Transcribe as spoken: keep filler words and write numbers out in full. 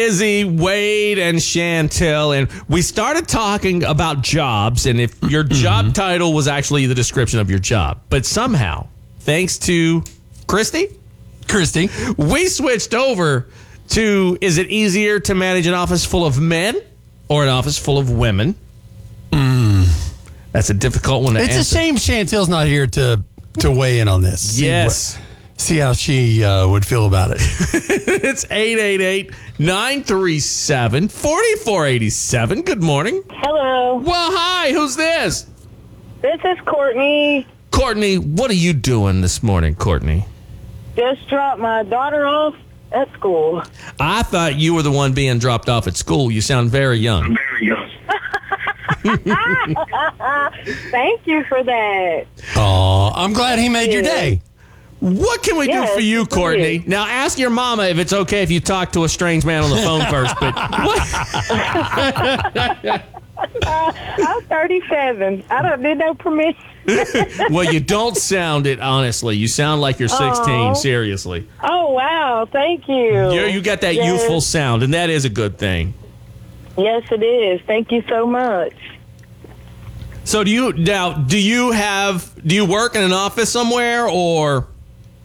Izzy, Wade, and Chantel, and we started talking about jobs and if your job mm-hmm. title was actually the description of your job. But somehow, thanks to Christy, Christy, we switched over to, is it easier to manage an office full of men or an office full of women? Mm. That's a difficult one to it's answer. It's a shame Chantel's not here to, to weigh in on this. Yes. See, what, see how she uh, would feel about it. It's eight eight eight, nine three seven, four four eight seven. Good morning. Hello. Well, hi. Who's this? This is Courtney. Courtney, what are you doing this morning, Courtney? Just dropped my daughter off at school. I thought you were the one being dropped off at school. You sound very young. Very young. Thank you for that. Oh, I'm glad he made your day. What can we yes, do for you, Courtney? Please. Now, ask your mama if it's okay if you talk to a strange man on the phone first. But what? uh, I'm thirty-seven. I don't need no permission. Well, you don't sound it, honestly. You sound like you're sixteen, oh. seriously. Oh, wow. Thank you. You you got that yes. youthful sound, and that is a good thing. Yes, it is. Thank you so much. So do you now, do you have, do you work in an office somewhere, or?